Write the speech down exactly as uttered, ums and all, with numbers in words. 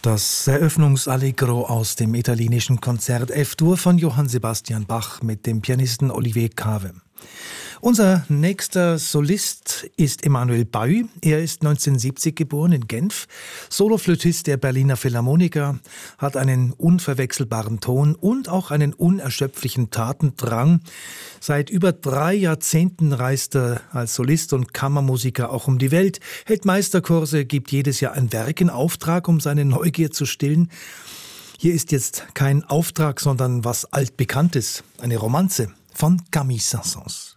Das Eröffnungsallegro aus dem italienischen Konzert F-Dur von Johann Sebastian Bach mit dem Pianisten Olivier Cave. Unser nächster Solist ist Emmanuel Baü. Er ist neunzehnhundertsiebzig geboren in Genf, Soloflötist der Berliner Philharmoniker, hat einen unverwechselbaren Ton und auch einen unerschöpflichen Tatendrang. Seit über drei Jahrzehnten reist er als Solist und Kammermusiker auch um die Welt, hält Meisterkurse, gibt jedes Jahr ein Werk in Auftrag, um seine Neugier zu stillen. Hier ist jetzt kein Auftrag, sondern was Altbekanntes, eine Romanze von Camille Saint-Saëns.